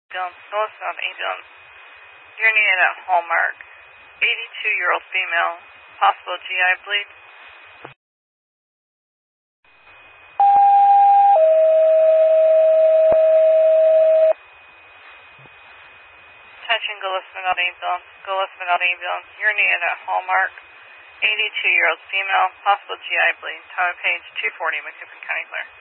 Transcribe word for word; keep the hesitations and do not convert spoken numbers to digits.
Ambulance, Northbound ambulance. You're needed at Hallmark. eighty-two-year-old female, possible G I bleed. Attention, Gillespie ambulance, Gillespie ambulance. You're needed at Hallmark. eighty-two-year-old female, possible G I bleed. Tower page two forty, McKippen County Clear.